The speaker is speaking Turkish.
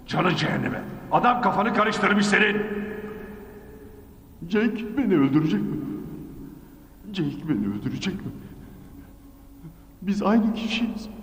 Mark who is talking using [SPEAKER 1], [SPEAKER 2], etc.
[SPEAKER 1] Canın cehenneme. Adam kafanı karıştırmış senin.
[SPEAKER 2] Cenk beni öldürecek mi? Cenk beni öldürecek mi? Biz aynı kişiyiz.